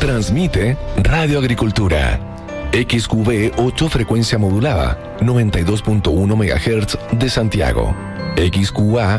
Transmite Radio Agricultura. XQB 8 frecuencia modulada, 92.1 MHz de Santiago. XQA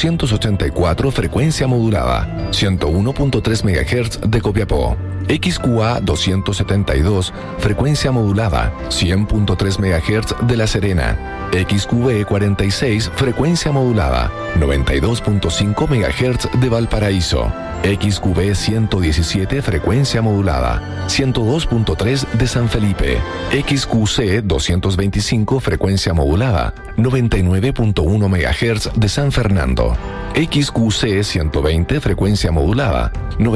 484 frecuencia modulada, 101.3 MHz de Copiapó. XQA 272 frecuencia modulada, 100.3 MHz de La Serena. XQB 46 frecuencia modulada, 92.5 MHz de Valparaíso. XQB 117 frecuencia modulada, 102.3 de San Felipe. XQC 225 frecuencia modulada, 99.1 MHz de San Fernando. XQC 120 frecuencia modulada,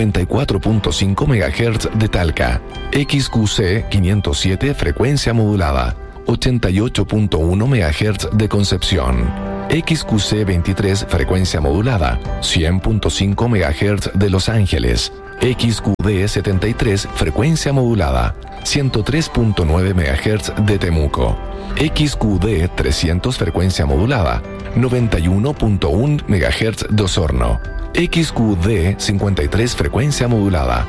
94.5 MHz de Talca. XQC 507 frecuencia modulada, 88.1 MHz de Concepción. XQC 23 frecuencia modulada, 100.5 MHz de Los Ángeles. XQD 73 frecuencia modulada, 103.9 MHz de Temuco. XQD 300 frecuencia modulada, 91.1 MHz de Osorno. XQD 53 frecuencia modulada,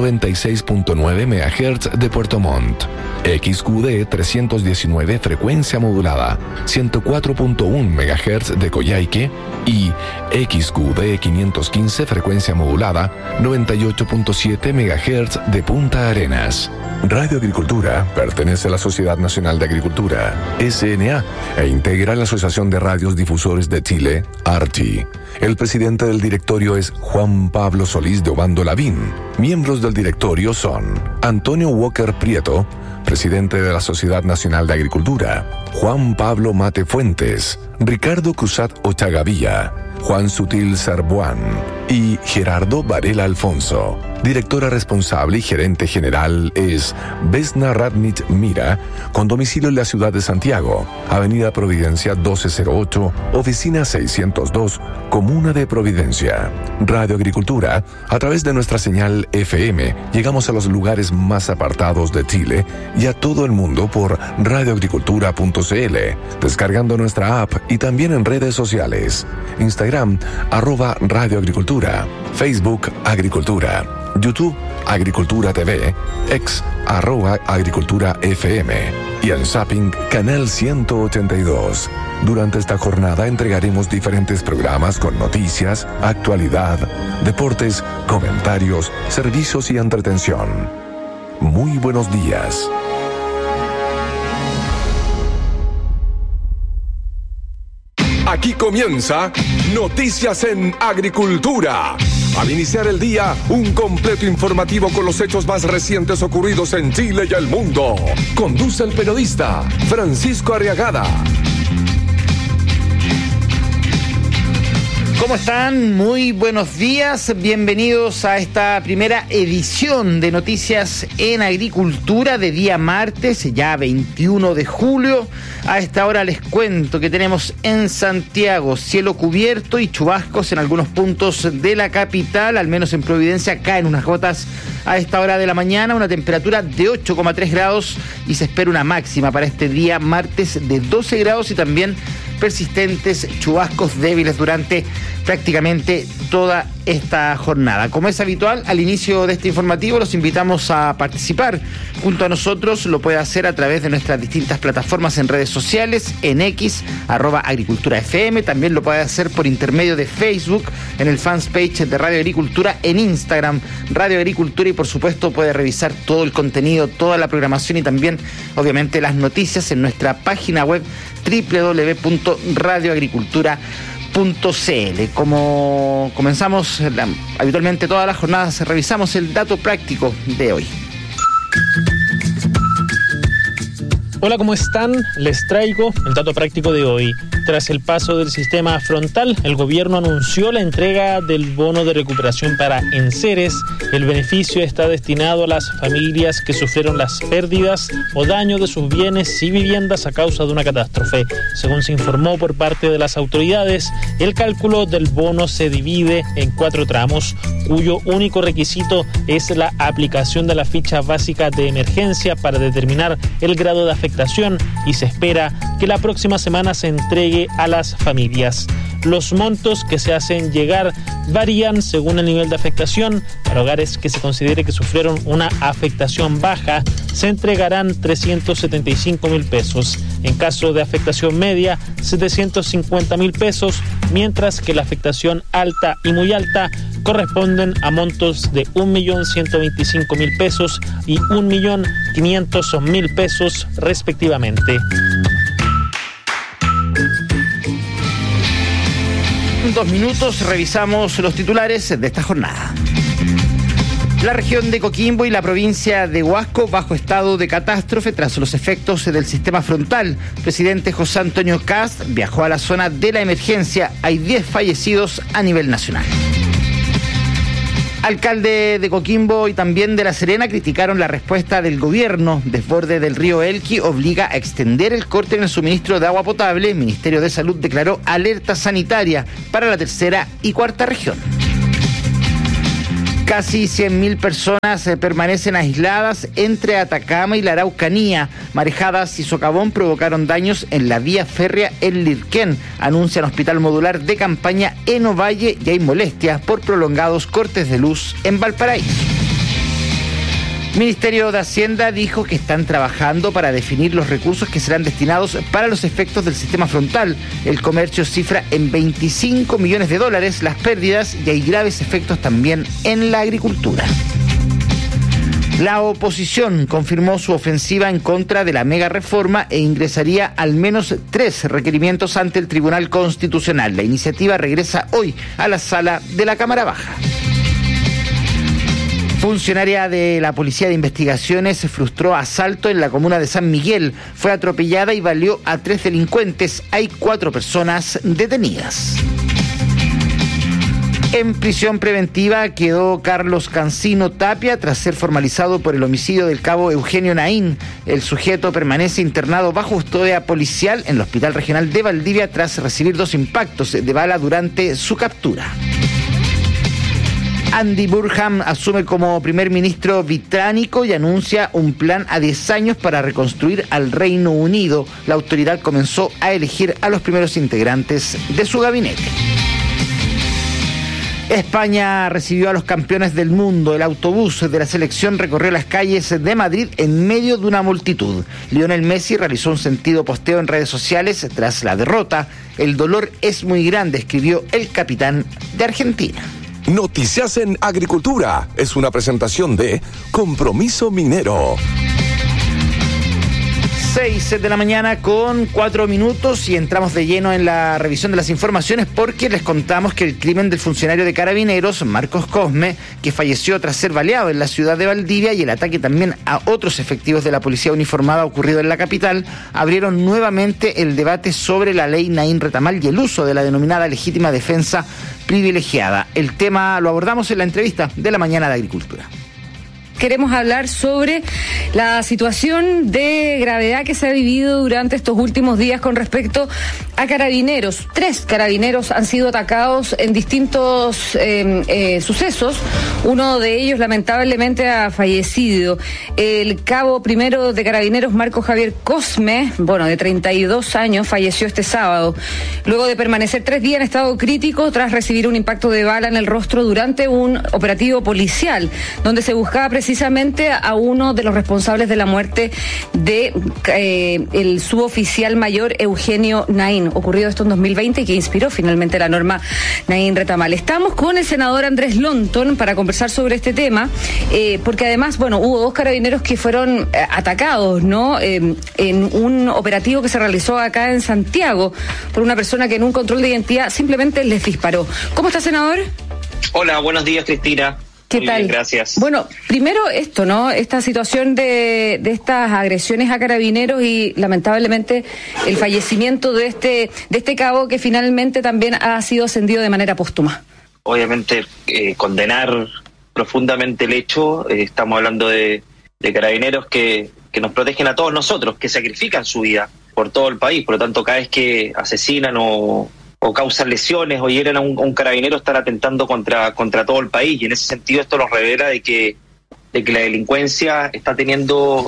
96.9 MHz de Puerto Montt. XQD 319 frecuencia modulada, 104.1 MHz de Coyhaique. Y XQD 515 frecuencia modulada, 98.7 MHz de Punta Arenas. Radio Agricultura pertenece a la Sociedad Nacional de Agricultura, SNA, e integra la Asociación de Radios Difusores de Chile, ARTI. El presidente del directorio es Juan Pablo Solís de Obando Lavín. Miembros del directorio son Antonio Walker Prieto, presidente de la Sociedad Nacional de Agricultura; Juan Pablo Mate Fuentes; Ricardo Cruzat Ochagavía; Juan Sutil Sarbuán y Gerardo Varela Alfonso. Directora responsable y gerente general es Vesna Radnich Mira, con domicilio en la ciudad de Santiago, Avenida Providencia 1208, Oficina 602, Comuna de Providencia. Radio Agricultura, a través de nuestra señal FM, llegamos a los lugares más apartados de Chile y a todo el mundo por radioagricultura.cl, descargando nuestra app y también en redes sociales. Instagram, @radioagricultura, Facebook Agricultura, YouTube Agricultura TV, X @Agricultura FM y en Zapping Canal 182. Durante esta jornada entregaremos diferentes programas con noticias, actualidad, deportes, comentarios, servicios y entretención. Muy buenos días. Aquí comienza Noticias en Agricultura. Al iniciar el día, un completo informativo con los hechos más recientes ocurridos en Chile y el mundo. Conduce el periodista Francisco Arriagada. ¿Cómo están? Muy buenos días. Bienvenidos a esta primera edición de Noticias en Agricultura de día martes, ya 21 de julio. A esta hora les cuento que tenemos en Santiago cielo cubierto y chubascos en algunos puntos de la capital, al menos en Providencia caen unas gotas a esta hora de la mañana, una temperatura de 8,3 grados y se espera una máxima para este día martes de 12 grados y también persistentes chubascos débiles durante prácticamente toda esta jornada. Como es habitual, al inicio de este informativo los invitamos a participar junto a nosotros. Lo puede hacer a través de nuestras distintas plataformas en redes sociales, en X, @AgriculturaFM. También lo puede hacer por intermedio de Facebook, en el fanpage de Radio Agricultura, en Instagram, Radio Agricultura, y por supuesto puede revisar todo el contenido, toda la programación y también, obviamente, las noticias en nuestra página web www.radioagricultura.cl. Como comenzamos habitualmente todas las jornadas, revisamos el dato práctico de hoy. Hola, ¿cómo están? Les traigo el dato práctico de hoy. Tras el paso del sistema frontal, el gobierno anunció la entrega del bono de recuperación para enseres. El beneficio está destinado a las familias que sufrieron las pérdidas o daños de sus bienes y viviendas a causa de una catástrofe. Según se informó por parte de las autoridades, el cálculo del bono se divide en 4 tramos, cuyo único requisito es la aplicación de la ficha básica de emergencia para determinar el grado de afectación, y se espera que la próxima semana se entregue a las familias. Los montos que se hacen llegar varían según el nivel de afectación. Para hogares que se considere que sufrieron una afectación baja, se entregarán 375.000 pesos. En caso de afectación media, 750.000 pesos, mientras que la afectación alta y muy alta corresponden a montos de 1.125.000 pesos y 1.500.000 pesos respectivamente. En 2 minutos revisamos los titulares de esta jornada. La región de Coquimbo y la provincia de Huasco bajo estado de catástrofe tras los efectos del sistema frontal. El presidente José Antonio Kast viajó a la zona de la emergencia. Hay 10 fallecidos a nivel nacional. Alcalde de Coquimbo y también de La Serena criticaron la respuesta del gobierno. Desborde del río Elqui obliga a extender el corte en el suministro de agua potable. El Ministerio de Salud declaró alerta sanitaria para la tercera y cuarta región. Casi 100.000 personas permanecen aisladas entre Atacama y la Araucanía. Marejadas y socavón provocaron daños en la vía férrea en Lirquén. Anuncian hospital modular de campaña en Ovalle y hay molestias por prolongados cortes de luz en Valparaíso. Ministerio de Hacienda dijo que están trabajando para definir los recursos que serán destinados para los efectos del sistema frontal. El comercio cifra en $25 millones las pérdidas y hay graves efectos también en la agricultura. La oposición confirmó su ofensiva en contra de la mega reforma e ingresaría al menos 3 requerimientos ante el Tribunal Constitucional. La iniciativa regresa hoy a la sala de la Cámara Baja. Funcionaria de la Policía de Investigaciones frustró asalto en la comuna de San Miguel. Fue atropellada y baleó a 3 delincuentes. Hay 4 personas detenidas. En prisión preventiva quedó Carlos Cancino Tapia tras ser formalizado por el homicidio del cabo Eugenio Naín. El sujeto permanece internado bajo custodia policial en el Hospital Regional de Valdivia tras recibir 2 impactos de bala durante su captura. Andy Burnham asume como primer ministro británico y anuncia un plan a 10 años para reconstruir al Reino Unido. La autoridad comenzó a elegir a los primeros integrantes de su gabinete. España recibió a los campeones del mundo. El autobús de la selección recorrió las calles de Madrid en medio de una multitud. Lionel Messi realizó un sentido posteo en redes sociales tras la derrota. El dolor es muy grande, escribió el capitán de Argentina. Noticias en Agricultura es una presentación de Compromiso Minero. 6 de la mañana con 4 minutos y entramos de lleno en la revisión de las informaciones porque les contamos que el crimen del funcionario de Carabineros, Marcos Cosme, que falleció tras ser baleado en la ciudad de Valdivia, y el ataque también a otros efectivos de la policía uniformada ocurrido en la capital, abrieron nuevamente el debate sobre la ley Naín Retamal y el uso de la denominada legítima defensa privilegiada. El tema lo abordamos en la entrevista de la mañana de Agricultura. Queremos hablar sobre la situación de gravedad que se ha vivido durante estos últimos días con respecto a carabineros. 3 carabineros han sido atacados en distintos sucesos. Uno de ellos lamentablemente ha fallecido. El cabo primero de carabineros, Marco Javier Cosme, de 32 años, falleció este sábado, luego de permanecer 3 días en estado crítico tras recibir un impacto de bala en el rostro durante un operativo policial, donde se buscaba precisamente a uno de los responsables de la muerte de el suboficial mayor Eugenio Naín, ocurrido esto en 2020 y que inspiró finalmente la norma Naín Retamal. Estamos con el senador Andrés Lonton para conversar sobre este tema, porque además, hubo 2 carabineros que fueron atacados, en un operativo que se realizó acá en Santiago por una persona que en un control de identidad simplemente les disparó. ¿Cómo está, senador? Hola, buenos días, Cristina. ¿Qué Muy tal? Bien, gracias. Primero esto, esta situación de estas agresiones a carabineros y lamentablemente el fallecimiento de este cabo que finalmente también ha sido ascendido de manera póstuma. Obviamente condenar profundamente el hecho. Estamos hablando de carabineros que nos protegen a todos nosotros, que sacrifican su vida por todo el país. Por lo tanto, cada vez que asesinan o causan lesiones o hieren a un carabinero, están atentando contra todo el país, y en ese sentido esto nos revela de que la delincuencia está teniendo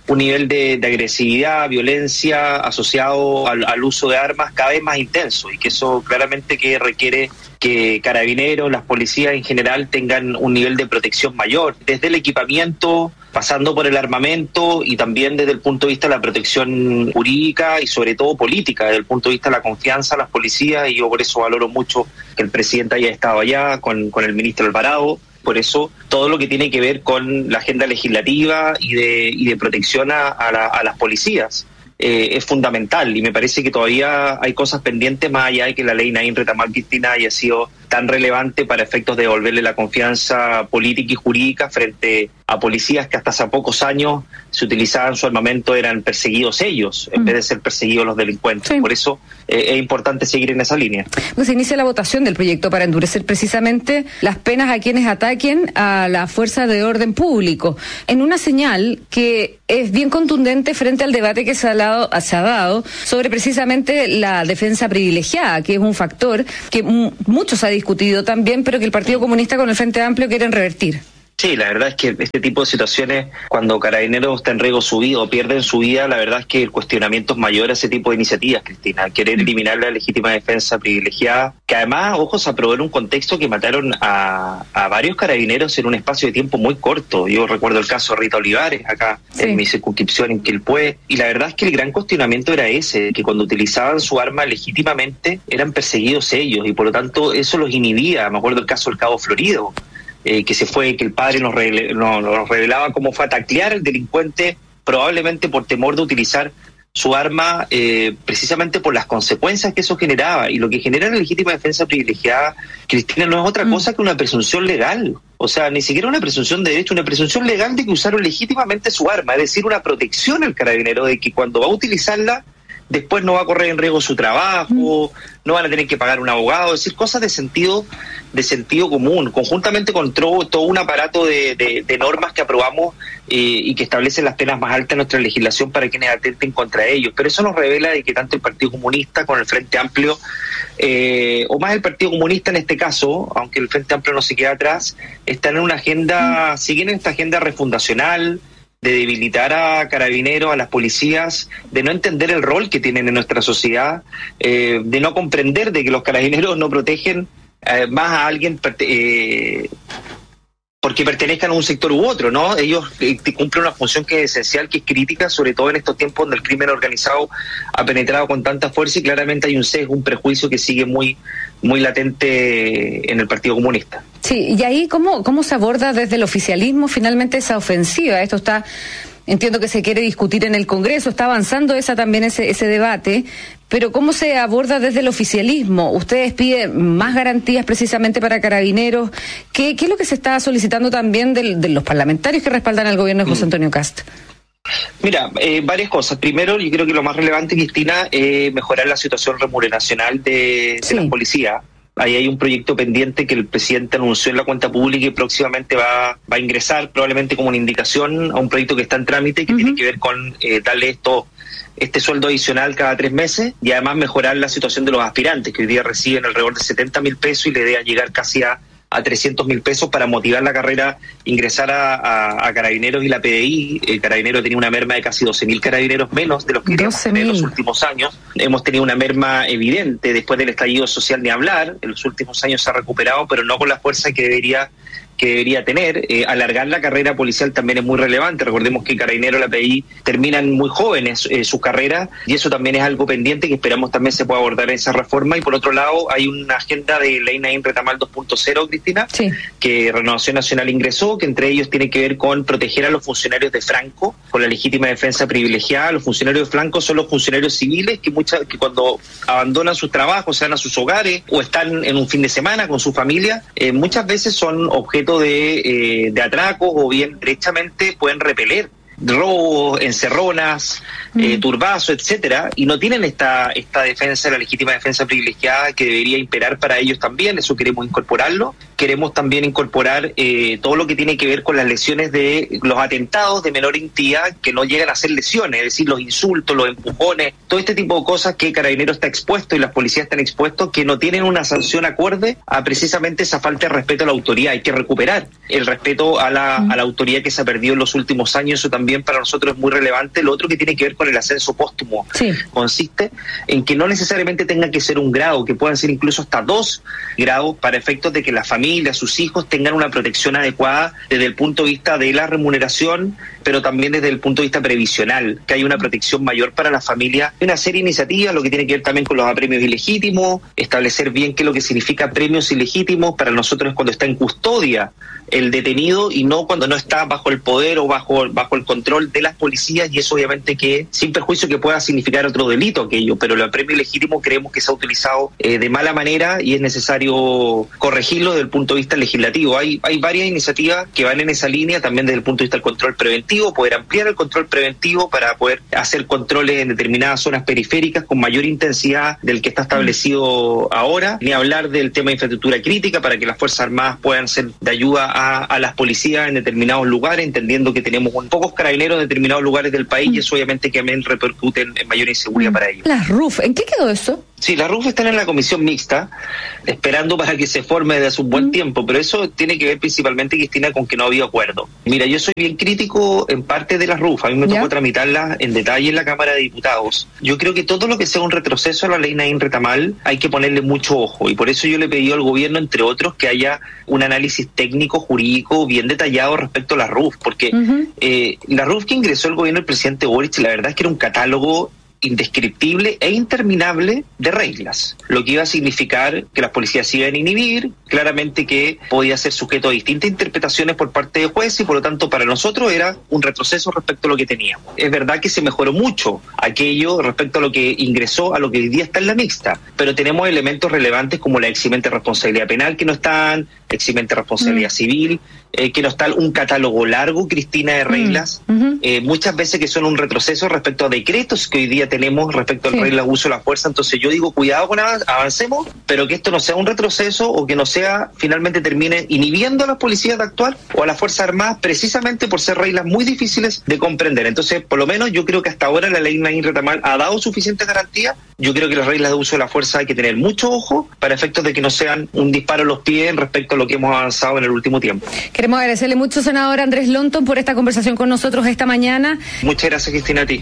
un nivel de agresividad, violencia asociado al uso de armas cada vez más intenso, y que eso claramente que requiere que Carabineros, las policías en general tengan un nivel de protección mayor, desde el equipamiento, pasando por el armamento, y también desde el punto de vista de la protección jurídica y sobre todo política, desde el punto de vista de la confianza a las policías, y yo por eso valoro mucho que el presidente haya estado allá con el ministro Alvarado. Por eso todo lo que tiene que ver con la agenda legislativa y de protección a las policías es fundamental, y me parece que todavía hay cosas pendientes, más allá de que la ley Naín Retamal, Cristina, haya sido tan relevante para efectos de devolverle la confianza política y jurídica frente a policías que hasta hace pocos años se utilizaban su armamento, eran perseguidos ellos, en vez de ser perseguidos los delincuentes. Sí. Por eso es importante seguir en esa línea. Pues se inicia la votación del proyecto para endurecer precisamente las penas a quienes ataquen a la fuerza de orden público, en una señal que es bien contundente frente al debate que se ha dado sobre precisamente la defensa privilegiada, que es un factor que muchos ha discutido también, pero que el Partido Comunista con el Frente Amplio quieren revertir. Sí, la verdad es que este tipo de situaciones, cuando Carabineros está en riesgo su vida o pierden su vida, la verdad es que el cuestionamiento es mayor a ese tipo de iniciativas, Cristina. Querer eliminar la legítima defensa privilegiada, que además, ojo, se aprobó en un contexto que mataron a varios carabineros en un espacio de tiempo muy corto. Yo recuerdo el caso de Rita Olivares, acá en mi circunscripción en Quilpué, y la verdad es que el gran cuestionamiento era ese, que cuando utilizaban su arma legítimamente eran perseguidos ellos, y por lo tanto eso los inhibía. Me acuerdo el caso del Cabo Florido, que se fue, que el padre nos revelaba cómo fue a taclear al delincuente, probablemente por temor de utilizar su arma, precisamente por las consecuencias que eso generaba. Y lo que genera la legítima defensa privilegiada, Cristina, no es otra cosa que una presunción legal. O sea, ni siquiera una presunción de derecho, una presunción legal de que usaron legítimamente su arma, es decir, una protección al carabinero de que cuando va a utilizarla, después no va a correr en riesgo su trabajo, no van a tener que pagar un abogado, es decir, cosas de sentido común, conjuntamente con todo un aparato de normas que aprobamos y que establecen las penas más altas en nuestra legislación para quienes atenten contra ellos. Pero eso nos revela de que tanto el Partido Comunista con el Frente Amplio, o más el Partido Comunista en este caso, aunque el Frente Amplio no se queda atrás, están en una agenda, siguen en esta agenda refundacional, de debilitar a Carabineros, a las policías, de no entender el rol que tienen en nuestra sociedad, de no comprender de que los Carabineros no protegen más a alguien porque pertenezcan a un sector u otro, ¿no? Ellos cumplen una función que es esencial, que es crítica, sobre todo en estos tiempos donde el crimen organizado ha penetrado con tanta fuerza, y claramente hay un sesgo, un prejuicio que sigue muy latente en el Partido Comunista. Sí, y ahí ¿cómo se aborda desde el oficialismo finalmente esa ofensiva? Esto está, entiendo que se quiere discutir en el Congreso, está avanzando también ese debate, pero ¿cómo se aborda desde el oficialismo? Ustedes piden más garantías precisamente para Carabineros. ¿Qué es lo que se está solicitando también de los parlamentarios que respaldan al gobierno de José Antonio Kast? Mira, varias cosas. Primero, yo creo que lo más relevante, Cristina, es mejorar la situación remuneracional de las policías. Ahí hay un proyecto pendiente que el presidente anunció en la cuenta pública y próximamente va a ingresar, probablemente como una indicación, a un proyecto que está en trámite, que tiene que ver con darle este sueldo adicional cada 3 meses, y además mejorar la situación de los aspirantes, que hoy día reciben alrededor de 70 mil pesos y la idea es llegar casi a 300 mil pesos para motivar la carrera, ingresar a Carabineros y la PDI. El Carabinero tenía una merma de casi 12.000 carabineros menos de los que teníamos en los últimos años. Hemos tenido una merma evidente después del estallido social, ni hablar. En los últimos años se ha recuperado, pero no con la fuerza que debería tener. Alargar la carrera policial también es muy relevante. Recordemos que Carabineros y la PDI terminan muy jóvenes su carrera, y eso también es algo pendiente que esperamos también se pueda abordar en esa reforma. Y por otro lado, hay una agenda de ley Naín Retamal 2.0, Cristina, que Renovación Nacional ingresó, que entre ellos tiene que ver con proteger a los funcionarios de Franco con la legítima defensa privilegiada. Los funcionarios de Franco son los funcionarios civiles que cuando abandonan sus trabajos, se van a sus hogares o están en un fin de semana con su familia, muchas veces son objeto de atracos, o bien derechamente pueden repeler robos, encerronas, turbazos, etcétera, y no tienen esta defensa, la legítima defensa privilegiada que debería imperar para ellos también. Eso queremos incorporarlo. Queremos también incorporar todo lo que tiene que ver con las lesiones de los atentados de menor entidad que no llegan a ser lesiones, es decir, los insultos, los empujones, todo este tipo de cosas que Carabineros está expuesto y las policías están expuestos, que no tienen una sanción acorde a precisamente esa falta de respeto a la autoridad. Hay que recuperar el respeto a la autoridad que se ha perdido en los últimos años. Eso también también para nosotros es muy relevante. Lo otro que tiene que ver con el ascenso póstumo, consiste en que no necesariamente tenga que ser un grado, que puedan ser incluso hasta 2 grados para efectos de que la familia, sus hijos tengan una protección adecuada desde el punto de vista de la remuneración, pero también desde el punto de vista previsional, que hay una protección mayor para la familia. Hay una serie de iniciativas, lo que tiene que ver también con los apremios ilegítimos, establecer bien qué es lo que significa premios ilegítimos. Para nosotros es cuando está en custodia el detenido y no cuando no está bajo el poder o bajo el control de las policías, y eso obviamente que sin perjuicio que pueda significar otro delito aquello, pero el apremio ilegítimo creemos que se ha utilizado de mala manera y es necesario corregirlo desde el punto de vista legislativo. Hay varias iniciativas que van en esa línea, también desde el punto de vista del control preventivo, poder ampliar el control preventivo para poder hacer controles en determinadas zonas periféricas con mayor intensidad del que está establecido ahora, ni hablar del tema de infraestructura crítica para que las Fuerzas Armadas puedan ser de ayuda a las policías en determinados lugares, entendiendo que tenemos pocos carabineros en determinados lugares del país y eso obviamente que también repercute en mayor inseguridad para ellos. Las RUF, ¿en qué quedó eso? Sí, las RUF están en la comisión mixta, esperando para que se forme desde hace un buen tiempo, pero eso tiene que ver principalmente, Cristina, con que no había acuerdo. Mira, yo soy bien crítico en parte de las RUF, a mí me tocó tramitarlas en detalle en la Cámara de Diputados. Yo creo que todo lo que sea un retroceso a la ley Naín Retamal hay que ponerle mucho ojo, y por eso yo le pedí al gobierno, entre otros, que haya un análisis técnico, jurídico, bien detallado respecto a las RUF, porque la RUF que ingresó el gobierno del presidente Boric, la verdad es que era un catálogo indescriptible e interminable de reglas, lo que iba a significar que las policías se iban a inhibir, claramente que podía ser sujeto a distintas interpretaciones por parte de jueces y por lo tanto para nosotros era un retroceso respecto a lo que teníamos. Es verdad que se mejoró mucho aquello respecto a lo que ingresó, a lo que hoy día está en la mixta, pero tenemos elementos relevantes como la eximente de responsabilidad penal que no están, eximente de responsabilidad civil, que no está un catálogo largo, Cristina, de reglas, muchas veces que son un retroceso respecto a decretos que hoy día tenemos respecto al regla de uso de la fuerza. Entonces yo digo, cuidado con avancemos, pero que esto no sea un retroceso o que no sea, finalmente termine inhibiendo a las policías de actuar o a las Fuerzas Armadas precisamente por ser reglas muy difíciles de comprender. Entonces, por lo menos yo creo que hasta ahora la ley Naín Retamal ha dado suficientes garantías. Yo creo que las reglas de uso de la fuerza hay que tener mucho ojo para efectos de que no sean un disparo a los pies respecto a lo que hemos avanzado en el último tiempo. Queremos agradecerle mucho, senador Andrés Lonton, por esta conversación con nosotros esta mañana. Muchas gracias, Cristina, a ti.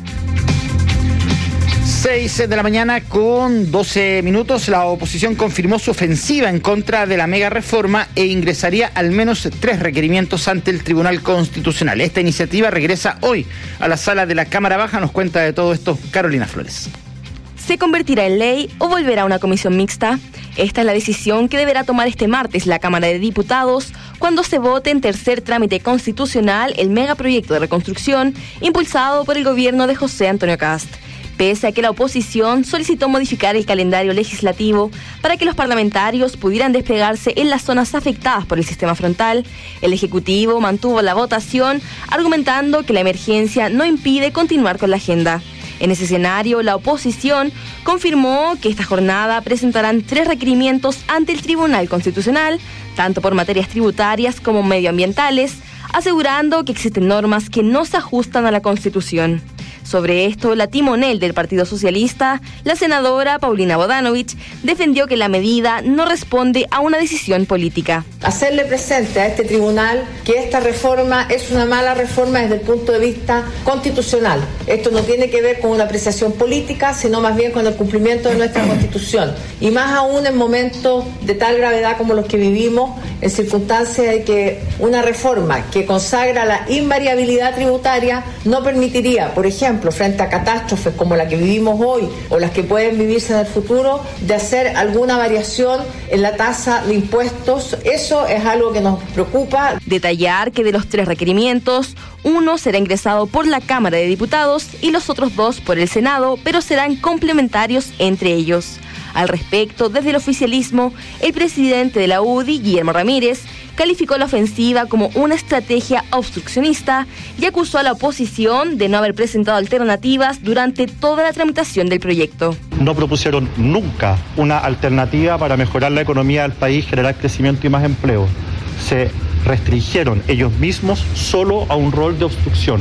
6 de la mañana con 12 minutos, la oposición confirmó su ofensiva en contra de la mega reforma e ingresaría al menos 3 requerimientos ante el Tribunal Constitucional. Esta iniciativa regresa hoy a la sala de la Cámara Baja. Nos cuenta de todo esto Carolina Flores. ¿Se convertirá en ley o volverá a una comisión mixta? Esta es la decisión que deberá tomar este martes la Cámara de Diputados cuando se vote en tercer trámite constitucional el megaproyecto de reconstrucción impulsado por el gobierno de José Antonio Kast. Pese a que la oposición solicitó modificar el calendario legislativo para que los parlamentarios pudieran desplegarse en las zonas afectadas por el sistema frontal, el Ejecutivo mantuvo la votación argumentando que la emergencia no impide continuar con la agenda. En ese escenario, la oposición confirmó que esta jornada presentarán 3 requerimientos ante el Tribunal Constitucional, tanto por materias tributarias como medioambientales, asegurando que existen normas que no se ajustan a la Constitución. Sobre esto, la timonel del Partido Socialista, la senadora Paulina Bodanovich, defendió que la medida no responde a una decisión política. Hacerle presente a este tribunal que esta reforma es una mala reforma desde el punto de vista constitucional. Esto no tiene que ver con una apreciación política, sino más bien con el cumplimiento de nuestra Constitución. Y más aún en momentos de tal gravedad como los que vivimos, en circunstancias de que una reforma que consagra la invariabilidad tributaria no permitiría, por ejemplo, frente a catástrofes como la que vivimos hoy o las que pueden vivirse en el futuro, de hacer alguna variación en la tasa de impuestos. Eso es algo que nos preocupa. Detallar que de los 3 requerimientos, uno será ingresado por la Cámara de Diputados y los otros 2 por el Senado, pero serán complementarios entre ellos. Al respecto, desde el oficialismo, el presidente de la UDI, Guillermo Ramírez, calificó la ofensiva como una estrategia obstruccionista y acusó a la oposición de no haber presentado alternativas durante toda la tramitación del proyecto. No propusieron nunca una alternativa para mejorar la economía del país, generar crecimiento y más empleo. Se restringieron ellos mismos solo a un rol de obstrucción.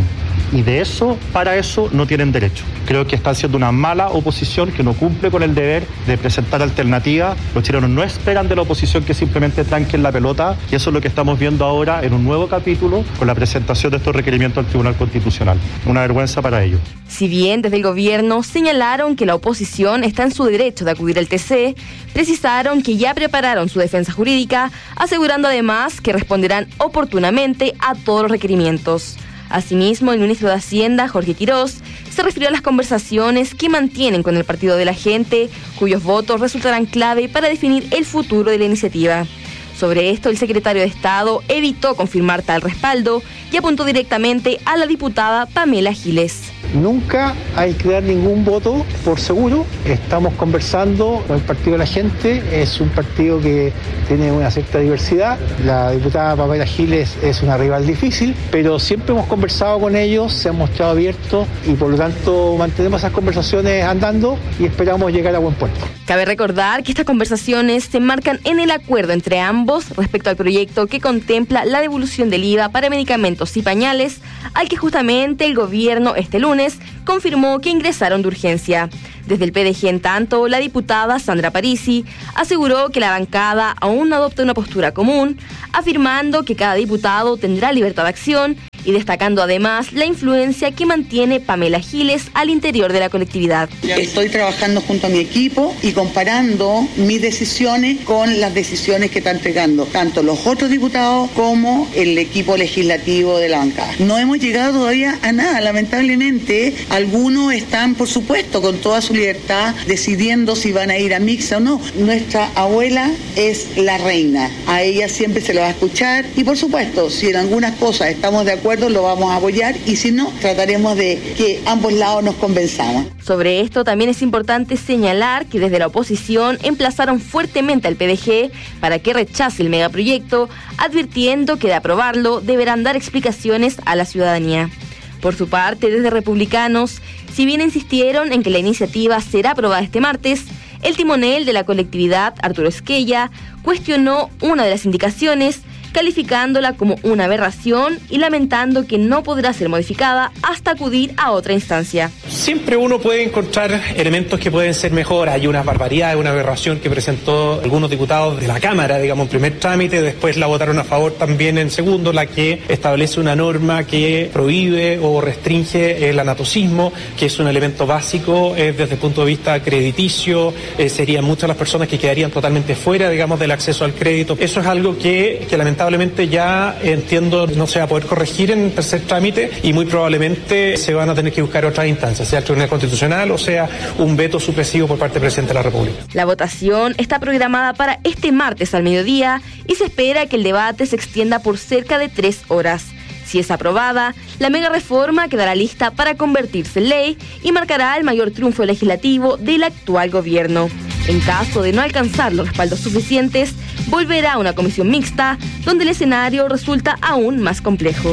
y para eso no tienen derecho. Creo que están siendo una mala oposición que no cumple con el deber de presentar alternativas. Los chilenos no esperan de la oposición que simplemente tranquen la pelota, y eso es lo que estamos viendo ahora en un nuevo capítulo con la presentación de estos requerimientos al Tribunal Constitucional. Una vergüenza para ellos. Si bien desde el gobierno señalaron que la oposición está en su derecho de acudir al TC, precisaron que ya prepararon su defensa jurídica, asegurando además que responderán oportunamente a todos los requerimientos. Asimismo, el ministro de Hacienda, Jorge Quirós, se refirió a las conversaciones que mantienen con el Partido de la Gente, cuyos votos resultarán clave para definir el futuro de la iniciativa. Sobre esto, el secretario de Estado evitó confirmar tal respaldo y apuntó directamente a la diputada Pamela Giles. Nunca hay que dar ningún voto por seguro. Estamos conversando con el Partido de la Gente. Es un partido que tiene una cierta diversidad. La diputada Pamela Giles es una rival difícil, pero siempre hemos conversado con ellos, se han mostrado abiertos y por lo tanto mantenemos esas conversaciones andando y esperamos llegar a buen puerto. Cabe recordar que estas conversaciones se enmarcan en el acuerdo entre ambos respecto al proyecto que contempla la devolución del IVA para medicamentos y pañales, al que justamente el gobierno este lunes confirmó que ingresaron de urgencia. Desde el PDG, en tanto, la diputada Sandra Parisi aseguró que la bancada aún no adopta una postura común, afirmando que cada diputado tendrá libertad de acción y destacando además la influencia que mantiene Pamela Giles al interior de la colectividad. Estoy trabajando junto a mi equipo y comparando mis decisiones con las decisiones que están entregando tanto los otros diputados como el equipo legislativo de la bancada. No hemos llegado todavía a nada, lamentablemente. Algunos están, por supuesto, con toda su libertad, decidiendo si van a ir a mixta o no. Nuestra abuela es la reina, a ella siempre se la va a escuchar y, por supuesto, si en algunas cosas estamos de acuerdo, lo vamos a apoyar y si no, trataremos de que ambos lados nos convenzamos. Sobre esto también es importante señalar que desde la oposición emplazaron fuertemente al PDG para que rechace el megaproyecto, advirtiendo que de aprobarlo deberán dar explicaciones a la ciudadanía. Por su parte, desde Republicanos, si bien insistieron en que la iniciativa será aprobada este martes, el timonel de la colectividad, Arturo Esquella, cuestionó una de las indicaciones, calificándola como una aberración y lamentando que no podrá ser modificada hasta acudir a otra instancia. Siempre uno puede encontrar elementos que pueden ser mejor. Hay una barbaridad, una aberración que presentó algunos diputados de la Cámara, digamos, en primer trámite, después la votaron a favor también en segundo, la que establece una norma que prohíbe o restringe el anatocismo, que es un elemento básico desde el punto de vista crediticio. Serían muchas las personas que quedarían totalmente fuera, digamos, del acceso al crédito. Eso es algo que lamentablemente ya entiendo no se va a poder corregir en tercer trámite y muy probablemente se van a tener que buscar otras instancias, sea el Tribunal Constitucional o sea un veto supresivo por parte del Presidente de la República. La votación está programada para este martes al mediodía y se espera que el debate se extienda por cerca de 3 horas. Si es aprobada, la mega reforma quedará lista para convertirse en ley y marcará el mayor triunfo legislativo del actual gobierno. En caso de no alcanzar los respaldos suficientes, volverá a una comisión mixta, donde el escenario resulta aún más complejo.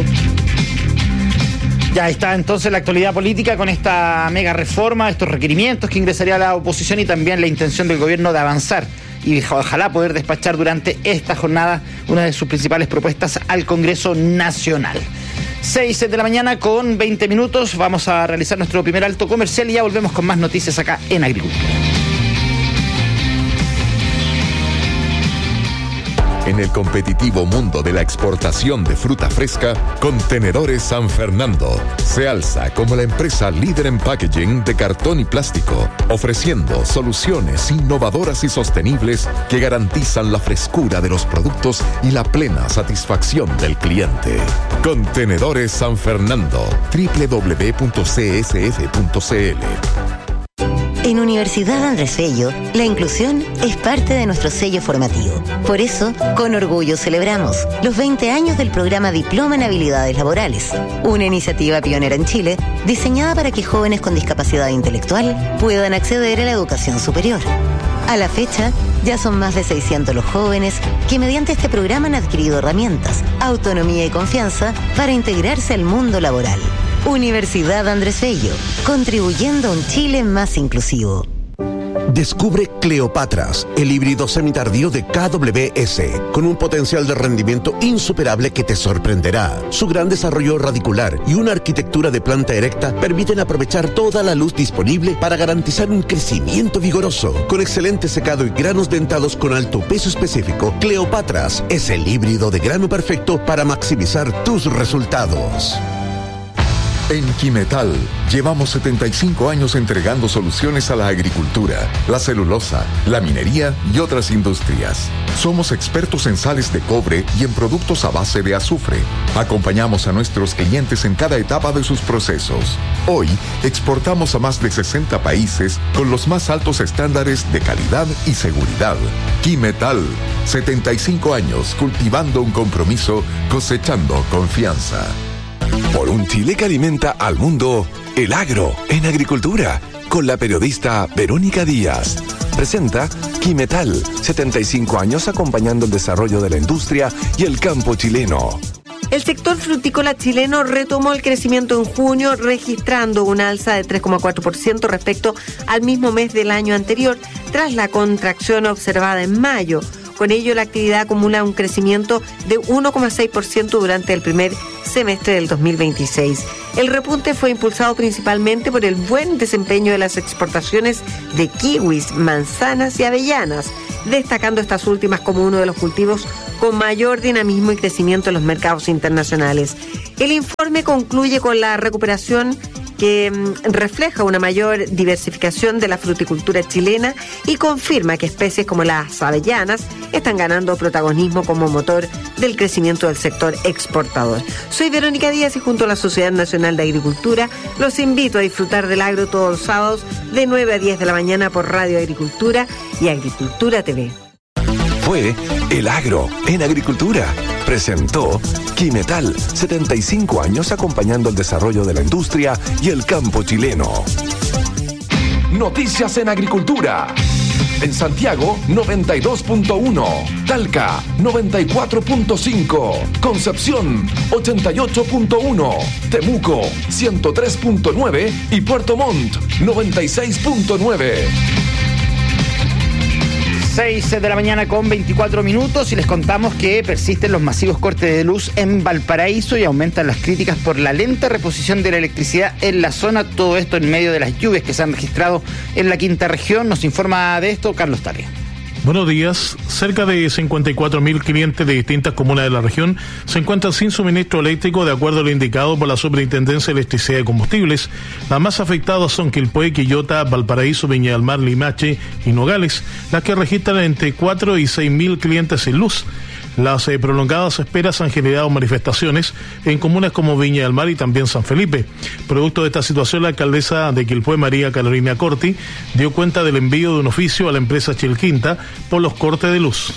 Ya está entonces la actualidad política con esta mega reforma, estos requerimientos que ingresaría la oposición y también la intención del gobierno de avanzar y ojalá poder despachar durante esta jornada una de sus principales propuestas al Congreso Nacional. 6 de la mañana con 20 minutos, vamos a realizar nuestro primer alto comercial y ya volvemos con más noticias acá en Agricultura. En el competitivo mundo de la exportación de fruta fresca, Contenedores San Fernando se alza como la empresa líder en packaging de cartón y plástico, ofreciendo soluciones innovadoras y sostenibles que garantizan la frescura de los productos y la plena satisfacción del cliente. Contenedores San Fernando, www.csf.cl. En Universidad Andrés Bello, la inclusión es parte de nuestro sello formativo. Por eso, con orgullo celebramos los 20 años del programa Diploma en Habilidades Laborales, una iniciativa pionera en Chile diseñada para que jóvenes con discapacidad intelectual puedan acceder a la educación superior. A la fecha, ya son más de 600 los jóvenes que mediante este programa han adquirido herramientas, autonomía y confianza para integrarse al mundo laboral. Universidad Andrés Bello, contribuyendo a un Chile más inclusivo. Descubre Cleopatras, el híbrido semitardío de KWS, con un potencial de rendimiento insuperable que te sorprenderá. Su gran desarrollo radicular y una arquitectura de planta erecta permiten aprovechar toda la luz disponible para garantizar un crecimiento vigoroso. Con excelente secado y granos dentados con alto peso específico, Cleopatras es el híbrido de grano perfecto para maximizar tus resultados. En Quimetal llevamos 75 años entregando soluciones a la agricultura, la celulosa, la minería y otras industrias. Somos expertos en sales de cobre y en productos a base de azufre. Acompañamos a nuestros clientes en cada etapa de sus procesos. Hoy exportamos a más de 60 países con los más altos estándares de calidad y seguridad. Quimetal, 75 años cultivando un compromiso, cosechando confianza. Por un Chile que alimenta al mundo, El Agro en Agricultura, con la periodista Verónica Díaz. Presenta Quimetal, 75 años acompañando el desarrollo de la industria y el campo chileno. El sector frutícola chileno retomó el crecimiento en junio, registrando una alza de 3,4% respecto al mismo mes del año anterior, tras la contracción observada en mayo. Con ello, la actividad acumula un crecimiento de 1,6% durante el primer semestre del 2026. El repunte fue impulsado principalmente por el buen desempeño de las exportaciones de kiwis, manzanas y avellanas, destacando estas últimas como uno de los cultivos con mayor dinamismo y crecimiento en los mercados internacionales. El informe concluye con la recuperación que refleja una mayor diversificación de la fruticultura chilena y confirma que especies como las avellanas están ganando protagonismo como motor del crecimiento del sector exportador. Soy Verónica Díaz y junto a la Sociedad Nacional de Agricultura los invito a disfrutar del agro todos los sábados de 9 a 10 de la mañana por Radio Agricultura y Agricultura TV. Fue El Agro en Agricultura. Presentó Quimetal, 75 años acompañando el desarrollo de la industria y el campo chileno. Noticias en Agricultura. En Santiago, 92.1. Talca, 94.5. Concepción, 88.1. Temuco, 103.9. Y Puerto Montt, 96.9. 6 de la mañana con 24 minutos y les contamos que persisten los masivos cortes de luz en Valparaíso y aumentan las críticas por la lenta reposición de la electricidad en la zona. Todo esto en medio de las lluvias que se han registrado en la quinta región. Nos informa de esto Carlos Tapia. Buenos días. Cerca de 54.000 clientes de distintas comunas de la región se encuentran sin suministro eléctrico de acuerdo a lo indicado por la Superintendencia de Electricidad y Combustibles. Las más afectadas son Quilpué, Quillota, Valparaíso, Viña del Mar, Limache y Nogales, las que registran entre 4 y 6.000 clientes sin luz. Las prolongadas esperas han generado manifestaciones en comunas como Viña del Mar y también San Felipe. Producto de esta situación, la alcaldesa de Quilpué, María Carolina Corti, dio cuenta del envío de un oficio a la empresa Chilquinta por los cortes de luz.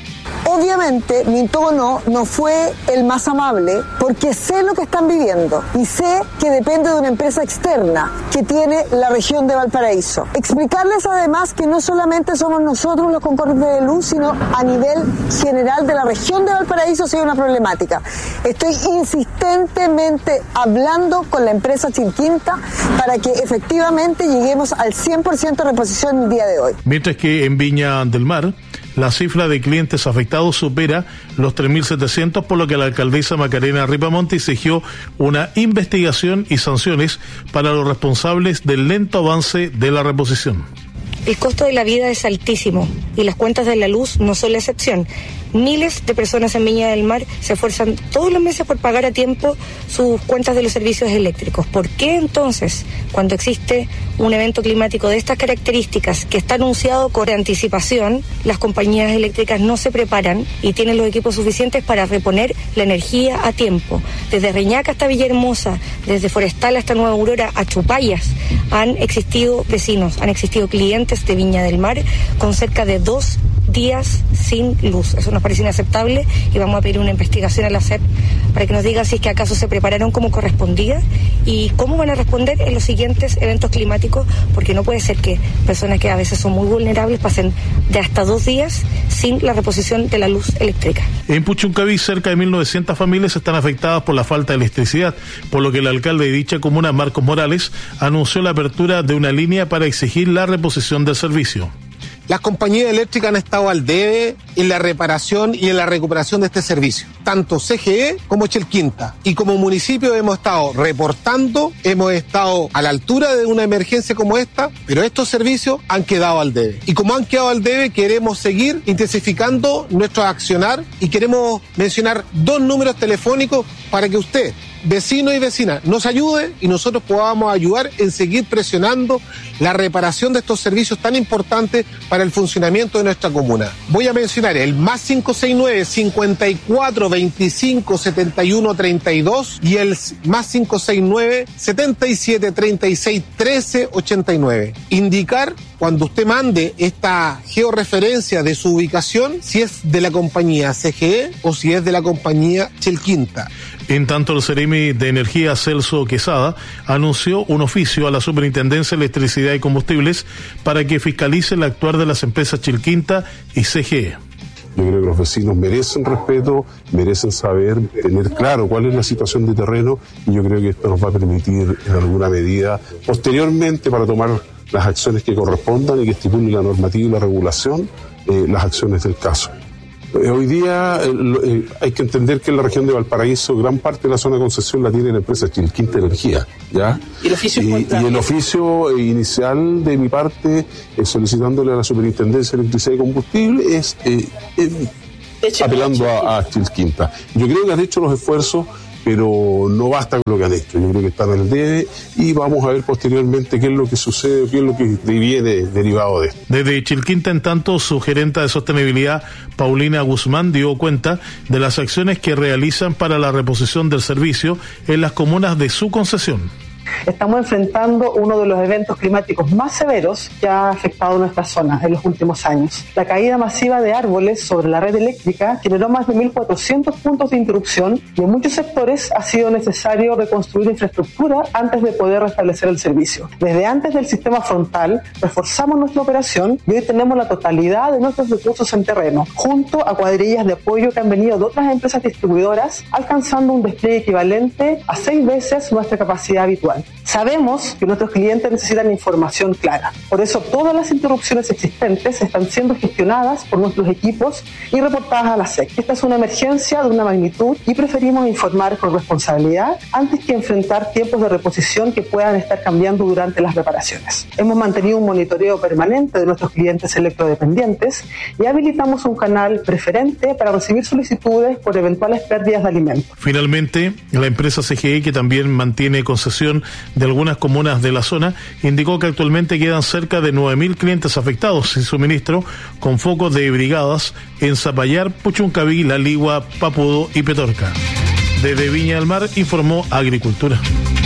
Obviamente mi tono no fue el más amable porque sé lo que están viviendo y sé que depende de una empresa externa que tiene la región de Valparaíso. Explicarles además que no solamente somos nosotros los con cortes de luz, sino a nivel general de la región de Valparaíso sí hay una problemática. Estoy insistentemente hablando con la empresa Chilquinta para que efectivamente lleguemos al 100% de reposición el día de hoy. Mientras que en Viña del Mar, la cifra de clientes afectados supera los 3.700, por lo que la alcaldesa Macarena Ripamonte exigió una investigación y sanciones para los responsables del lento avance de la reposición. El costo de la vida es altísimo y las cuentas de la luz no son la excepción. Miles de personas en Viña del Mar se esfuerzan todos los meses por pagar a tiempo sus cuentas de los servicios eléctricos. ¿Por qué entonces, cuando existe un evento climático de estas características que está anunciado con anticipación, las compañías eléctricas no se preparan y tienen los equipos suficientes para reponer la energía a tiempo? Desde Reñaca hasta Villahermosa, desde Forestal hasta Nueva Aurora, a Chupayas, han existido vecinos, han existido clientes de Viña del Mar con cerca de 2 días sin luz. Eso nos parece inaceptable y vamos a pedir una investigación a la SEP para que nos diga si es que acaso se prepararon como correspondía y cómo van a responder en los siguientes eventos climáticos, porque no puede ser que personas que a veces son muy vulnerables pasen de hasta 2 días sin la reposición de la luz eléctrica. En Puchuncaví, cerca de 1.900 familias están afectadas por la falta de electricidad, por lo que el alcalde de dicha comuna, Marcos Morales, anunció la apertura de una línea para exigir la reposición del servicio. Las compañías eléctricas han estado al debe en la reparación y en la recuperación de este servicio, tanto CGE como Chelquinta. Y como municipio hemos estado reportando, hemos estado a la altura de una emergencia como esta, pero estos servicios han quedado al debe. Y como han quedado al debe, queremos seguir intensificando nuestro accionar y queremos mencionar 2 números telefónicos para que usted, vecino y vecina, nos ayude y nosotros podamos ayudar en seguir presionando la reparación de estos servicios tan importantes para el funcionamiento de nuestra comuna. Voy a mencionar el +569 54 25 71 32 y el +569 77 36 13 89. Indicar cuando usted mande esta georreferencia de su ubicación si es de la compañía CGE o si es de la compañía Chelquinta. En tanto, el Seremi de Energía, Celso Quesada, anunció un oficio a la Superintendencia de Electricidad y Combustibles para que fiscalice el actuar de las empresas Chelquinta y CGE. Yo creo que los vecinos merecen respeto, merecen saber, tener claro cuál es la situación de terreno, y yo creo que esto nos va a permitir en alguna medida posteriormente, para tomar las acciones que correspondan y que estipule la normativa y la regulación, las acciones del caso. Hoy día hay que entender que en la región de Valparaíso gran parte de la zona de concesión la tiene la empresa Chelquinta Energía, ¿ya? ¿Y el oficio y el oficio inicial de mi parte, solicitándole a la Superintendencia de Electricidad y Combustible, es apelando a Chelquinta. Yo creo que han hecho los esfuerzos, pero no basta con lo que han hecho. Yo creo que están al debe y vamos a ver posteriormente qué es lo que sucede, qué es lo que viene derivado de esto. Desde Chelquinta, en tanto, su gerenta de sostenibilidad, Paulina Guzmán, dio cuenta de las acciones que realizan para la reposición del servicio en las comunas de su concesión. Estamos enfrentando uno de los eventos climáticos más severos que ha afectado nuestra zona en los últimos años. La caída masiva de árboles sobre la red eléctrica generó más de 1.400 puntos de interrupción y en muchos sectores ha sido necesario reconstruir infraestructura antes de poder restablecer el servicio. Desde antes del sistema frontal reforzamos nuestra operación y hoy tenemos la totalidad de nuestros recursos en terreno, junto a cuadrillas de apoyo que han venido de otras empresas distribuidoras, alcanzando un despliegue equivalente a 6 veces nuestra capacidad habitual. Sabemos que nuestros clientes necesitan información clara. Por eso todas las interrupciones existentes están siendo gestionadas por nuestros equipos y reportadas a la SEC. Esta es una emergencia de una magnitud y preferimos informar con responsabilidad antes que enfrentar tiempos de reposición que puedan estar cambiando durante las reparaciones. Hemos mantenido un monitoreo permanente de nuestros clientes electrodependientes y habilitamos un canal preferente para recibir solicitudes por eventuales pérdidas de alimentos. Finalmente, la empresa CGE, que también mantiene concesión de algunas comunas de la zona, indicó que actualmente quedan cerca de 9.000 clientes afectados sin suministro, con focos de brigadas en Zapallar, Puchuncaví, La Ligua, Papudo y Petorca. Desde Viña del Mar, informó Agricultura.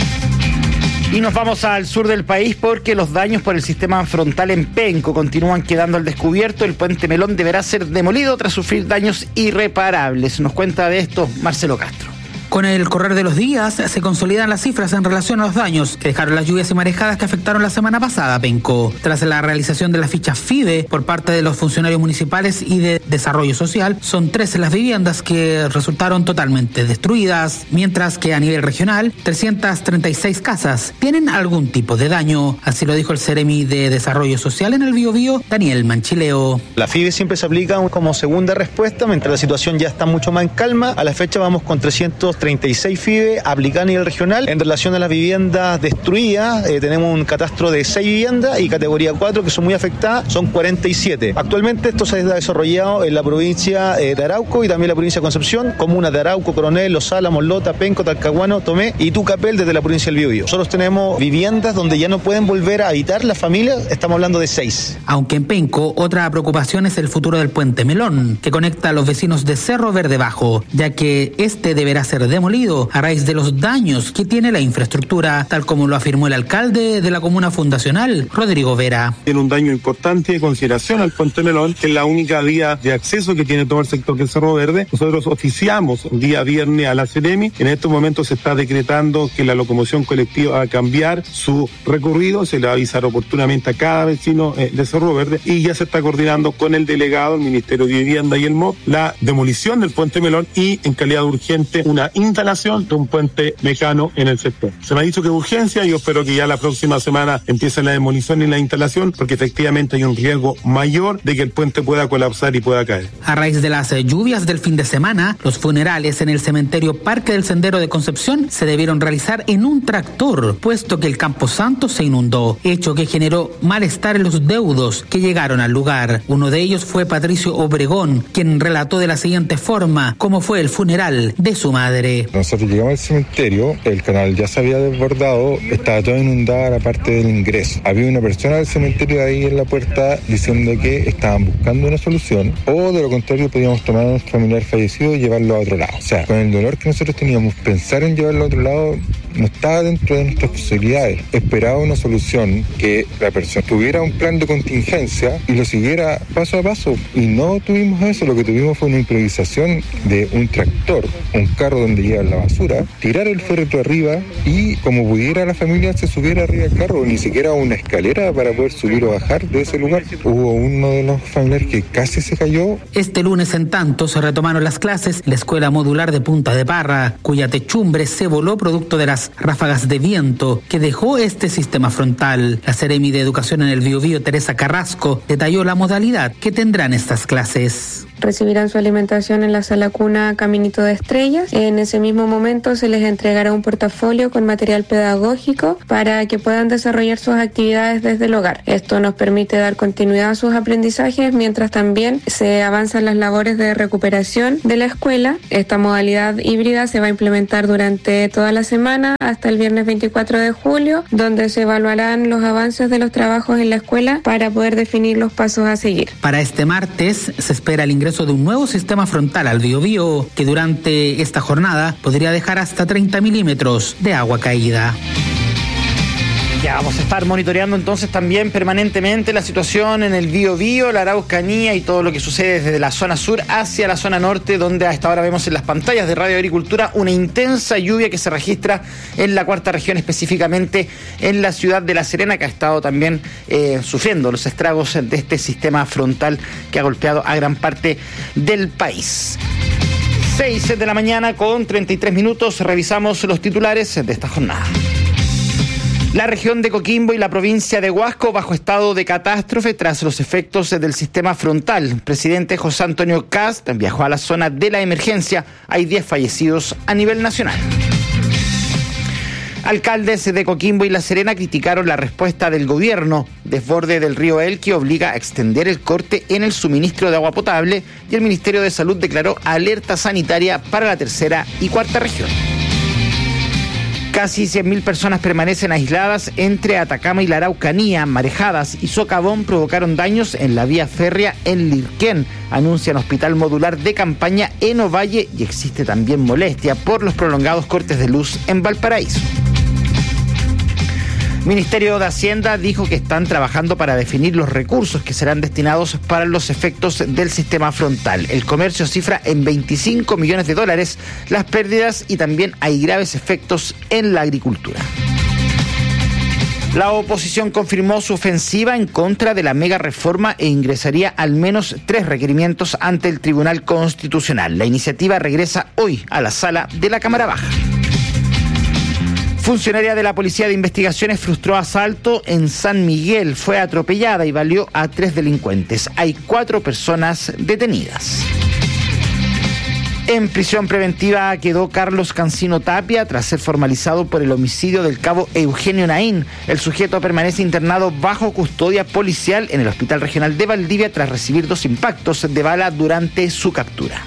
Y nos vamos al sur del país porque los daños por el sistema frontal en Penco continúan quedando al descubierto. El puente Melón deberá ser demolido tras sufrir daños irreparables. Nos cuenta de esto Marcelo Castro. Con el correr de los días se consolidan las cifras en relación a los daños que dejaron las lluvias y marejadas que afectaron la semana pasada a Penco. Tras la realización de la ficha FIDE por parte de los funcionarios municipales y de Desarrollo Social, son 13 las viviendas que resultaron totalmente destruidas, mientras que a nivel regional, 336 casas tienen algún tipo de daño. Así lo dijo el Seremi de Desarrollo Social en el Biobío, Daniel Manchileo. La FIDE siempre se aplica como segunda respuesta, mientras la situación ya está mucho más en calma. A la fecha vamos con 336 FIDE aplicadas a nivel regional. En relación a las viviendas destruidas, tenemos un catastro de 6 viviendas y categoría 4 que son muy afectadas, son 47. Actualmente esto se ha desarrollado en la provincia de Arauco y también la provincia de Concepción, comunas de Arauco, Coronel, Los Álamos, Lota, Penco, Talcahuano, Tomé y Tucapel desde la provincia del Biobío. Nosotros tenemos viviendas donde ya no pueden volver a habitar las familias, estamos hablando de 6. Aunque en Penco, otra preocupación es el futuro del puente Melón, que conecta a los vecinos de Cerro Verde Bajo, ya que este deberá ser demolido a raíz de los daños que tiene la infraestructura, tal como lo afirmó el alcalde de la comuna fundacional, Rodrigo Vera. Tiene un daño importante de consideración al Puente Melón, que es la única vía de acceso que tiene todo el sector del Cerro Verde. Nosotros oficiamos el día viernes a la Seremi. En estos momentos se está decretando que la locomoción colectiva va a cambiar su recorrido, se le va a avisar oportunamente a cada vecino de Cerro Verde, y ya se está coordinando con el delegado, el Ministerio de Vivienda y el MOP, la demolición del Puente Melón y, en calidad urgente, una instalación de un puente mecano en el sector. Se me ha dicho que es urgencia y yo espero que ya la próxima semana empiece la demolición y la instalación, porque efectivamente hay un riesgo mayor de que el puente pueda colapsar y pueda caer. A raíz de las lluvias del fin de semana, los funerales en el cementerio Parque del Sendero de Concepción se debieron realizar en un tractor, puesto que el camposanto se inundó, hecho que generó malestar en los deudos que llegaron al lugar. Uno de ellos fue Patricio Obregón, quien relató de la siguiente forma cómo fue el funeral de su madre. Nosotros llegamos al cementerio, el canal ya se había desbordado, estaba todo inundado la parte del ingreso. Había una persona del cementerio ahí en la puerta diciendo que estaban buscando una solución, o de lo contrario podíamos tomar a nuestro familiar fallecido y llevarlo a otro lado. O sea, con el dolor que nosotros teníamos, pensar en llevarlo a otro lado no estaba dentro de nuestras posibilidades. Esperaba una solución, que la persona tuviera un plan de contingencia y lo siguiera paso a paso, y no tuvimos eso. Lo que tuvimos fue una improvisación de un tractor, un carro donde llevan la basura, tirar el féretro arriba y como pudiera la familia se subiera arriba del carro, ni siquiera una escalera para poder subir o bajar de ese lugar. Hubo uno de los familiares que casi se cayó. Este lunes, en tanto, se retomaron las clases en la Escuela Modular de Punta de Parra, cuya techumbre se voló producto de las ráfagas de viento que dejó este sistema frontal. La Seremi de Educación en el Biobío, Teresa Carrasco, detalló la modalidad que tendrán estas clases. Recibirán su alimentación en la sala cuna Caminito de Estrellas. En ese mismo momento se les entregará un portafolio con material pedagógico para que puedan desarrollar sus actividades desde el hogar. Esto nos permite dar continuidad a sus aprendizajes mientras también se avanzan las labores de recuperación de la escuela. Esta modalidad híbrida se va a implementar durante toda la semana hasta el viernes 24 de julio, donde se evaluarán los avances de los trabajos en la escuela para poder definir los pasos a seguir. Para este martes se espera el ingreso de un nuevo sistema frontal al Biobío, que durante esta jornada podría dejar hasta 30 milímetros de agua caída. Ya vamos a estar monitoreando entonces también permanentemente la situación en el Biobío, la Araucanía y todo lo que sucede desde la zona sur hacia la zona norte, donde a esta hora vemos en las pantallas de Radio Agricultura una intensa lluvia que se registra en la cuarta región, específicamente en la ciudad de La Serena, que ha estado también sufriendo los estragos de este sistema frontal que ha golpeado a gran parte del país. 6 de la mañana con 33 minutos, revisamos los titulares de esta jornada. La región de Coquimbo y la provincia de Huasco bajo estado de catástrofe tras los efectos del sistema frontal. El presidente José Antonio Kast viajó a la zona de la emergencia. Hay 10 fallecidos a nivel nacional. Alcaldes de Coquimbo y La Serena criticaron la respuesta del gobierno. Desborde del río Elqui obliga a extender el corte en el suministro de agua potable y el Ministerio de Salud declaró alerta sanitaria para la tercera y cuarta región. Casi 100.000 personas permanecen aisladas entre Atacama y la Araucanía. Marejadas y socavón provocaron daños en la vía férrea en Lirquén, anuncian Hospital Modular de Campaña en Ovalle, y existe también molestia por los prolongados cortes de luz en Valparaíso. Ministerio de Hacienda dijo que están trabajando para definir los recursos que serán destinados para los efectos del sistema frontal. El comercio cifra en $25 millones las pérdidas y también hay graves efectos en la agricultura. La oposición confirmó su ofensiva en contra de la mega reforma e ingresaría al menos 3 requerimientos ante el Tribunal Constitucional. La iniciativa regresa hoy a la sala de la Cámara Baja. Funcionaria de la Policía de Investigaciones frustró asalto en San Miguel. Fue atropellada y baleó a 3 delincuentes. Hay 4 personas detenidas. En prisión preventiva quedó Carlos Cancino Tapia tras ser formalizado por el homicidio del cabo Eugenio Naín. El sujeto permanece internado bajo custodia policial en el Hospital Regional de Valdivia tras recibir 2 impactos de bala durante su captura.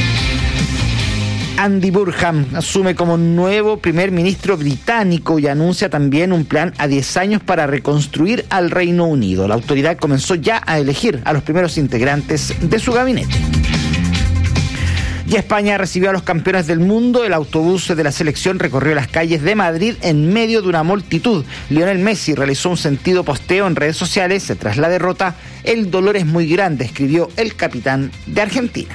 Andy Burnham asume como nuevo primer ministro británico y anuncia también un plan a 10 años para reconstruir al Reino Unido. La autoridad comenzó ya a elegir a los primeros integrantes de su gabinete. Y España recibió a los campeones del mundo. El autobús de la selección recorrió las calles de Madrid en medio de una multitud. Lionel Messi realizó un sentido posteo en redes sociales. Tras la derrota, el dolor es muy grande, escribió el capitán de Argentina.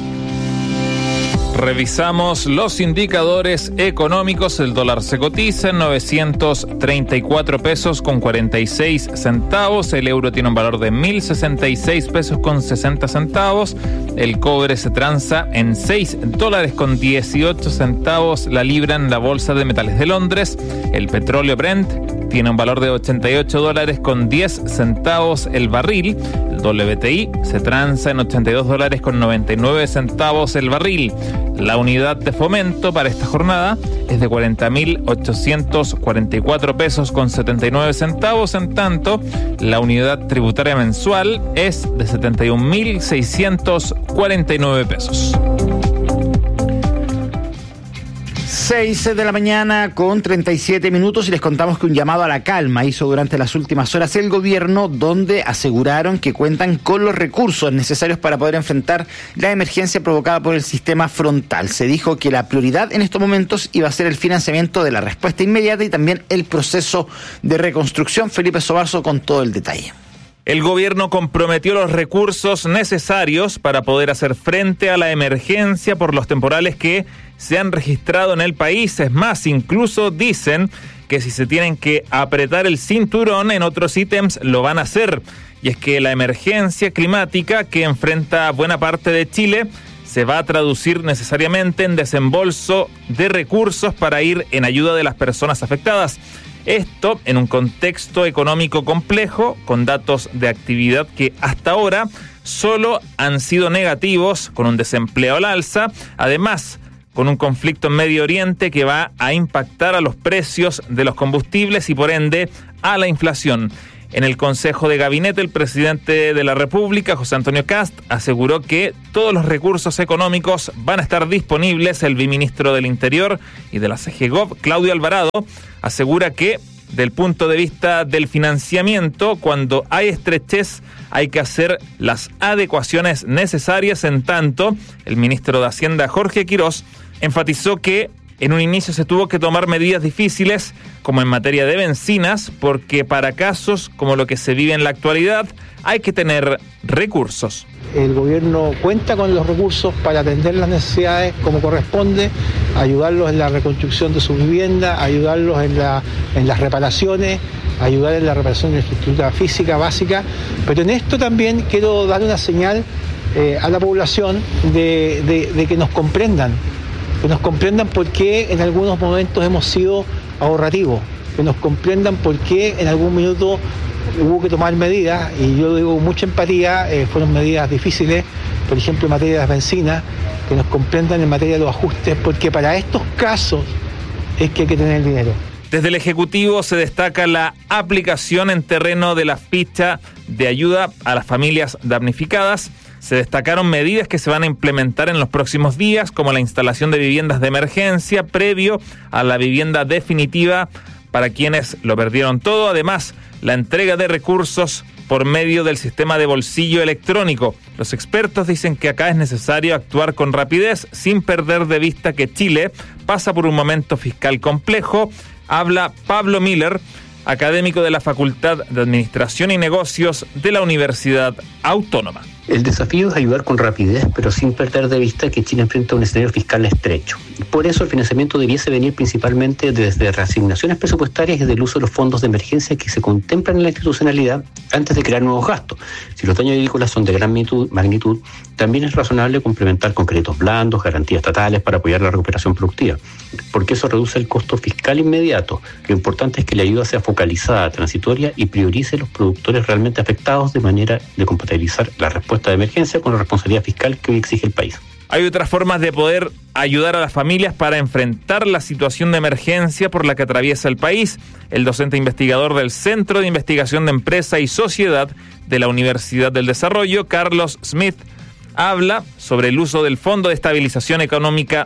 Revisamos los indicadores económicos. El dólar se cotiza en 934 pesos con 46 centavos. El euro tiene un valor de 1.066 pesos con 60 centavos. El cobre se transa en 6 dólares con 18 centavos la libra en la bolsa de metales de Londres. El petróleo Brent tiene un valor de 88 dólares con 10 centavos el barril. El WTI se transa en 82 dólares con 99 centavos el barril. La unidad de fomento para esta jornada es de 40.844 pesos con 79 centavos. En tanto, la unidad tributaria mensual es de 71.649 pesos. 6 de la mañana con 37 minutos y les contamos que un llamado a la calma hizo durante las últimas horas el gobierno, donde aseguraron que cuentan con los recursos necesarios para poder enfrentar la emergencia provocada por el sistema frontal. Se dijo que la prioridad en estos momentos iba a ser el financiamiento de la respuesta inmediata y también el proceso de reconstrucción. Felipe Sobarzo con todo el detalle. El gobierno comprometió los recursos necesarios para poder hacer frente a la emergencia por los temporales que se han registrado en el país. Es más, incluso dicen que si se tienen que apretar el cinturón en otros ítems, lo van a hacer. Y es que la emergencia climática que enfrenta buena parte de Chile se va a traducir necesariamente en desembolso de recursos para ir en ayuda de las personas afectadas. Esto en un contexto económico complejo, con datos de actividad que hasta ahora solo han sido negativos, con un desempleo al alza, además con un conflicto en Medio Oriente que va a impactar a los precios de los combustibles y por ende a la inflación. En el Consejo de Gabinete, el presidente de la República, José Antonio Kast, aseguró que todos los recursos económicos van a estar disponibles. El viceministro del Interior y de la CGGOV, Claudio Alvarado, asegura que, del punto de vista del financiamiento, cuando hay estrechez, hay que hacer las adecuaciones necesarias. En tanto, el ministro de Hacienda, Jorge Quirós, enfatizó que en un inicio se tuvo que tomar medidas difíciles, como en materia de bencinas, porque para casos como lo que se vive en la actualidad hay que tener recursos. El gobierno cuenta con los recursos para atender las necesidades como corresponde, ayudarlos en la reconstrucción de sus viviendas, ayudarlos en las reparaciones, ayudar en la reparación de la infraestructura física básica, pero en esto también quiero dar una señal a la población de que nos comprendan. Que nos comprendan por qué en algunos momentos hemos sido ahorrativos, que nos comprendan por qué en algún minuto hubo que tomar medidas, y yo digo mucha empatía, fueron medidas difíciles, por ejemplo en materia de las bencinas, que nos comprendan en materia de los ajustes, porque para estos casos es que hay que tener el dinero. Desde el Ejecutivo se destaca la aplicación en terreno de la ficha de ayuda a las familias damnificadas. Se destacaron medidas que se van a implementar en los próximos días, como la instalación de viviendas de emergencia previo a la vivienda definitiva para quienes lo perdieron todo. Además, la entrega de recursos por medio del sistema de bolsillo electrónico. Los expertos dicen que acá es necesario actuar con rapidez, sin perder de vista que Chile pasa por un momento fiscal complejo. Habla Pablo Miller, académico de la Facultad de Administración y Negocios de la Universidad Autónoma. El desafío es ayudar con rapidez, pero sin perder de vista que Chile enfrenta un escenario fiscal estrecho. Por eso el financiamiento debiese venir principalmente desde reasignaciones presupuestarias y del uso de los fondos de emergencia que se contemplan en la institucionalidad antes de crear nuevos gastos. Si los daños agrícolas son de gran magnitud, también es razonable complementar con créditos blandos, garantías estatales para apoyar la recuperación productiva, porque eso reduce el costo fiscal inmediato. Lo importante es que la ayuda sea focalizada, transitoria y priorice los productores realmente afectados de manera de compatibilizar la respuesta de emergencia con la responsabilidad fiscal que hoy exige el país. Hay otras formas de poder ayudar a las familias para enfrentar la situación de emergencia por la que atraviesa el país. El docente investigador del Centro de Investigación de Empresa y Sociedad de la Universidad del Desarrollo, Carlos Smith, habla sobre el uso del Fondo de Estabilización Económica,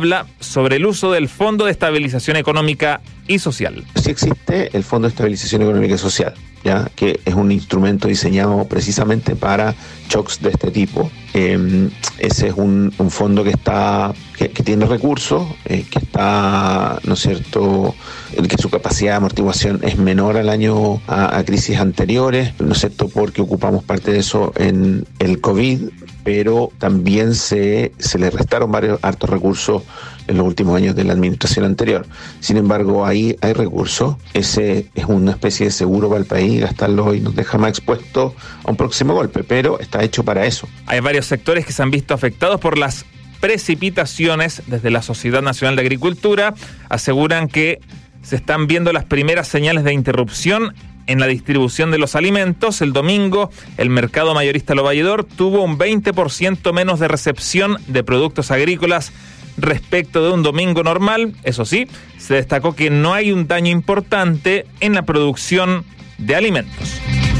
y Social. Sí existe el Fondo de Estabilización Económica y Social, ¿ya? Que es un instrumento diseñado precisamente para shocks de este tipo. Ese es un fondo que tiene recursos, que está, ¿no es cierto?, que su capacidad de amortiguación es menor al año a crisis anteriores, ¿no es cierto?, porque ocupamos parte de eso en el COVID, pero también se le restaron hartos recursos en los últimos años de la administración anterior. Sin embargo, ahí hay recursos. Ese es una especie de seguro para el país, gastarlo hoy nos deja más expuestos a un próximo golpe, pero está hecho para eso. Hay varios sectores que se han visto afectados por las precipitaciones. Desde la Sociedad Nacional de Agricultura aseguran que se están viendo las primeras señales de interrupción en la distribución de los alimentos. El domingo, el mercado mayorista Lo Valledor tuvo un 20% menos de recepción de productos agrícolas respecto de un domingo normal. Eso sí, se destacó que no hay un daño importante en la producción de alimentos.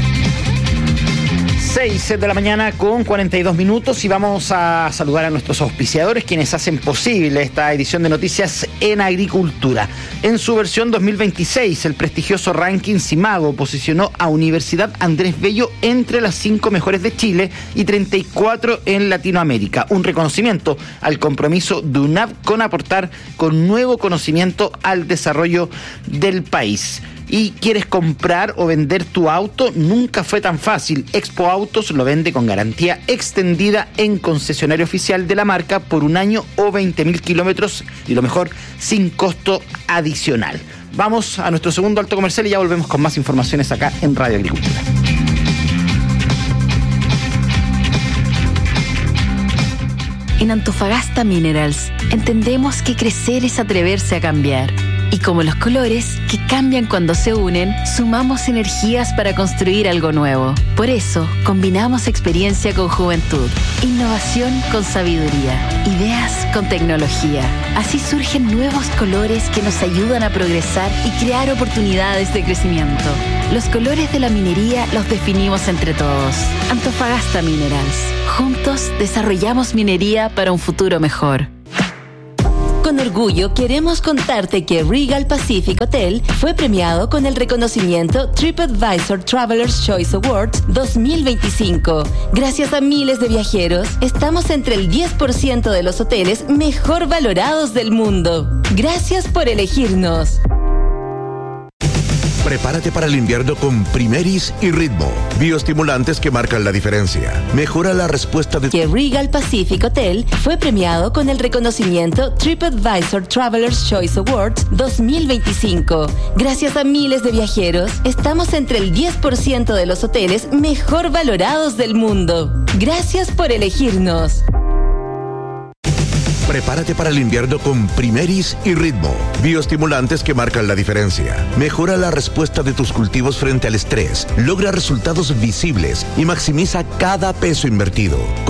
6 de la mañana con 42 minutos y vamos a saludar a nuestros auspiciadores, quienes hacen posible esta edición de Noticias en Agricultura. En su versión 2026, el prestigioso ranking CIMAGO posicionó a Universidad Andrés Bello entre las 5 mejores de Chile y 34 en Latinoamérica. Un reconocimiento al compromiso de UNAV con aportar con nuevo conocimiento al desarrollo del país. ¿Y quieres comprar o vender tu auto? Nunca fue tan fácil. Expo Autos lo vende con garantía extendida en concesionario oficial de la marca por un año o 20.000 kilómetros y lo mejor, sin costo adicional. Vamos a nuestro segundo alto comercial y ya volvemos con más informaciones acá en Radio Agricultura. En Antofagasta Minerals entendemos que crecer es atreverse a cambiar. Y como los colores, que cambian cuando se unen, sumamos energías para construir algo nuevo. Por eso, combinamos experiencia con juventud, innovación con sabiduría, ideas con tecnología. Así surgen nuevos colores que nos ayudan a progresar y crear oportunidades de crecimiento. Los colores de la minería los definimos entre todos. Antofagasta Minerals. Juntos desarrollamos minería para un futuro mejor. Con orgullo queremos contarte que Regal Pacific Hotel fue premiado con el reconocimiento TripAdvisor Traveler's Choice Awards 2025. Gracias a miles de viajeros, estamos entre el 10% de los hoteles mejor valorados del mundo. Gracias por elegirnos. Prepárate para el invierno con Primeris y Ritmo, bioestimulantes que marcan la diferencia. Mejora la respuesta de... Que Regal Pacific Hotel fue premiado con el reconocimiento TripAdvisor Traveler's Choice Awards 2025. Gracias a miles de viajeros, estamos entre el 10% de los hoteles mejor valorados del mundo. Gracias por elegirnos. Prepárate para el invierno con Primeris y Ritmo, bioestimulantes que marcan la diferencia. Mejora la respuesta de tus cultivos frente al estrés, logra resultados visibles y maximiza cada peso invertido.